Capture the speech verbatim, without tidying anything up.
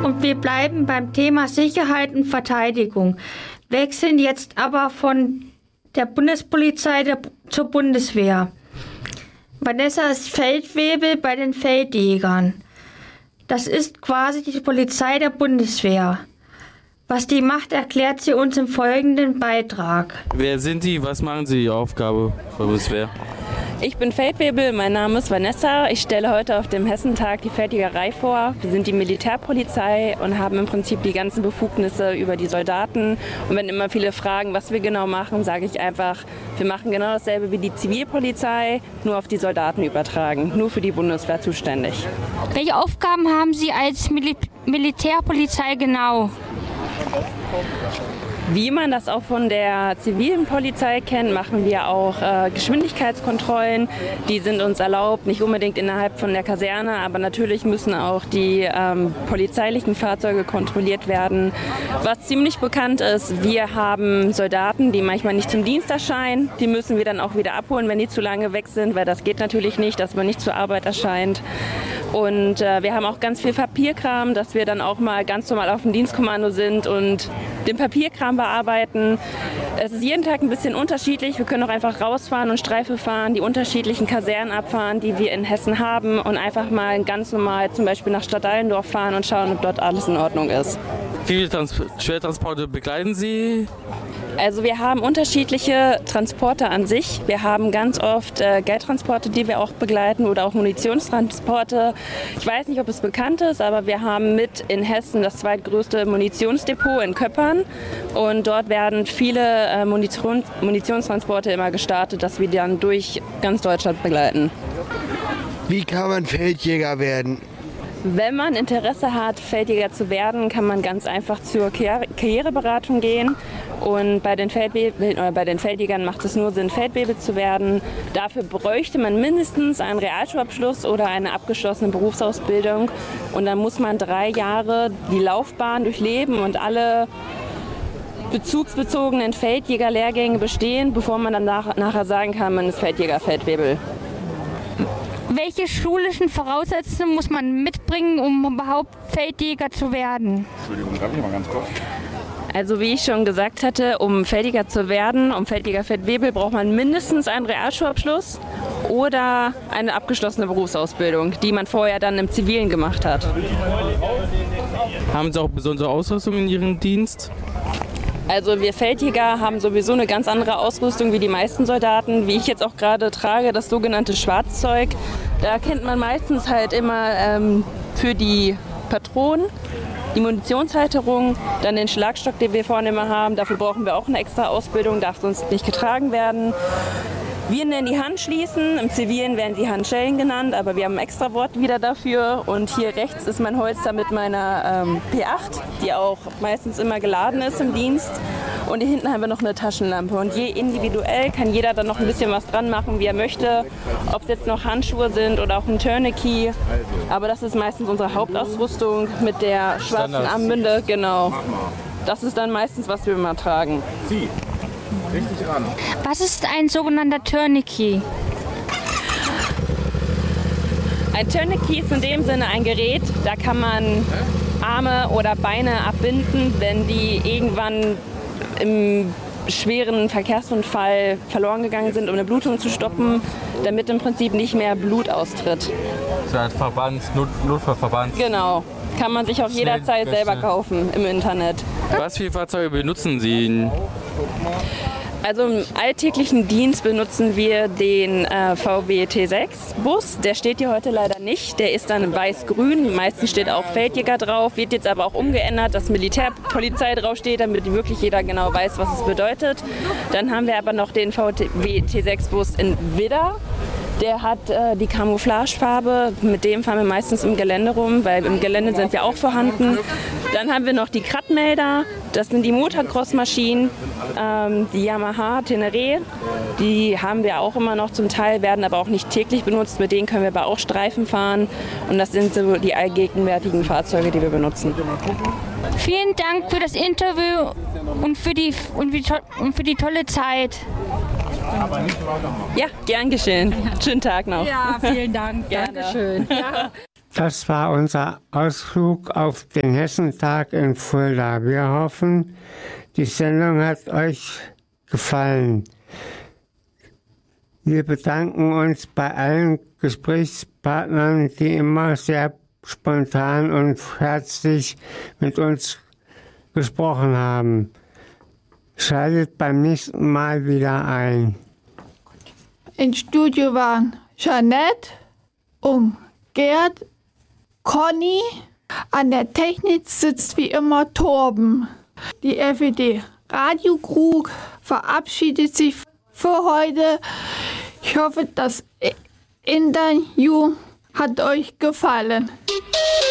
und wir bleiben beim Thema Sicherheit und Verteidigung, wechseln jetzt aber von der Bundespolizei der, zur Bundeswehr. Vanessa ist Feldwebel bei den Feldjägern. Das ist quasi die Polizei der Bundeswehr. Was die macht, erklärt sie uns im folgenden Beitrag. Wer sind Sie? Was machen Sie, Ihre Aufgabe bei der Bundeswehr? Ich bin Feldwebel, mein Name ist Vanessa. Ich stelle heute auf dem Hessentag die Feldjägerei vor. Wir sind die Militärpolizei und haben im Prinzip die ganzen Befugnisse über die Soldaten. Und wenn immer viele fragen, was wir genau machen, sage ich einfach, wir machen genau dasselbe wie die Zivilpolizei, nur auf die Soldaten übertragen, nur für die Bundeswehr zuständig. Welche Aufgaben haben Sie als Mil- Militärpolizei genau? Wie man das auch von der zivilen Polizei kennt, machen wir auch äh, Geschwindigkeitskontrollen. Die sind uns erlaubt, nicht unbedingt innerhalb von der Kaserne, aber natürlich müssen auch die ähm, polizeilichen Fahrzeuge kontrolliert werden. Was ziemlich bekannt ist, wir haben Soldaten, die manchmal nicht zum Dienst erscheinen. Die müssen wir dann auch wieder abholen, wenn die zu lange weg sind, weil das geht natürlich nicht, dass man nicht zur Arbeit erscheint. Und äh, wir haben auch ganz viel Papierkram, dass wir dann auch mal ganz normal auf dem Dienstkommando sind und den Papierkram bearbeiten. Es ist jeden Tag ein bisschen unterschiedlich. Wir können auch einfach rausfahren und Streife fahren, die unterschiedlichen Kasernen abfahren, die wir in Hessen haben und einfach mal ganz normal zum Beispiel nach Stadt Allendorf fahren und schauen, ob dort alles in Ordnung ist. Wie viele Trans- Schwertransporte begleiten Sie? Also wir haben unterschiedliche Transporte an sich. Wir haben ganz oft äh, Geldtransporte, die wir auch begleiten oder auch Munitionstransporte. Ich weiß nicht, ob es bekannt ist, aber wir haben mit in Hessen das zweitgrößte Munitionsdepot in Köppern. Und dort werden viele äh, Munition, Munitionstransporte immer gestartet, dass wir dann durch ganz Deutschland begleiten. Wie kann man Feldjäger werden? Wenn man Interesse hat, Feldjäger zu werden, kann man ganz einfach zur Karriereberatung gehen. Und bei den, Feldwebel, oder bei den Feldjägern macht es nur Sinn, Feldwebel zu werden. Dafür bräuchte man mindestens einen Realschulabschluss oder eine abgeschlossene Berufsausbildung. Und dann muss man drei Jahre die Laufbahn durchleben und alle bezugsbezogenen Feldjägerlehrgänge bestehen, bevor man dann nach, nachher sagen kann, man ist Feldjäger, Feldwebel. Welche schulischen Voraussetzungen muss man mitbringen, um überhaupt Feldjäger zu werden? Entschuldigung, darf ich mal ganz kurz? Also wie ich schon gesagt hatte, um Feldjäger zu werden, um Feldjäger Feldwebel, braucht man mindestens einen Realschulabschluss oder eine abgeschlossene Berufsausbildung, die man vorher dann im Zivilen gemacht hat. Haben Sie auch besondere Ausrüstung in Ihrem Dienst? Also wir Feldjäger haben sowieso eine ganz andere Ausrüstung wie die meisten Soldaten. Wie ich jetzt auch gerade trage, das sogenannte Schwarzzeug. Da kennt man meistens halt immer ähm, für die Patronen, die Munitionshalterung, dann den Schlagstock, den wir vorne immer haben. Dafür brauchen wir auch eine extra Ausbildung, darf sonst nicht getragen werden. Wir nennen die Handschließen, im Zivilen werden die Handschellen genannt, aber wir haben ein extra Wort wieder dafür. Und hier rechts ist mein Holster mit meiner ähm, P acht, die auch meistens immer geladen ist im Dienst. Und hier hinten haben wir noch eine Taschenlampe. Und je individuell kann jeder dann noch ein bisschen was dran machen, wie er möchte. Ob es jetzt noch Handschuhe sind oder auch ein Tourniquet. Aber das ist meistens unsere Hauptausrüstung mit der schwarzen Armbinde. Genau. Das ist dann meistens, was wir immer tragen. Sie. Richtig ran. Was ist ein sogenannter Tourniquet? Ein Tourniquet ist in dem Sinne ein Gerät, da kann man Arme oder Beine abbinden, wenn die irgendwann im schweren Verkehrsunfall verloren gegangen sind, um eine Blutung zu stoppen, damit im Prinzip nicht mehr Blut austritt. Das ist ein Verband, Not- Notfallverband. Genau, kann man sich auch jederzeit selber kaufen im Internet. Was für Fahrzeuge benutzen Sie? Also im alltäglichen Dienst benutzen wir den äh, V W T sechs Bus. Der steht hier heute leider nicht. Der ist dann weiß-grün. Meistens steht auch Feldjäger drauf. Wird jetzt aber auch umgeändert, dass Militärpolizei draufsteht, damit wirklich jeder genau weiß, was es bedeutet. Dann haben wir aber noch den V W T sechs Bus in Widder. Der hat äh, die Camouflagefarbe, mit dem fahren wir meistens im Gelände rum, weil im Gelände sind wir auch vorhanden. Dann haben wir noch die Kratmelder, das sind die Motocross-Maschinen, ähm, die Yamaha Tenere, die haben wir auch immer noch zum Teil, werden aber auch nicht täglich benutzt, mit denen können wir aber auch Streifen fahren und das sind so die allgegenwärtigen Fahrzeuge, die wir benutzen. Vielen Dank für das Interview und für die, und für die, to- und für die tolle Zeit. Ja, gern geschehen. Schönen Tag noch. Ja, vielen Dank. Gerne. Dankeschön. Ja. Das war unser Ausflug auf den Hessentag in Fulda. Wir hoffen, die Sendung hat euch gefallen. Wir bedanken uns bei allen Gesprächspartnern, die immer sehr spontan und herzlich mit uns gesprochen haben. Schaltet beim nächsten Mal wieder ein. Im Studio waren Jeanette und Gerd, Conny. An der Technik sitzt wie immer Torben. Die F E D Radio Crew verabschiedet sich für heute. Ich hoffe, das Interview hat euch gefallen.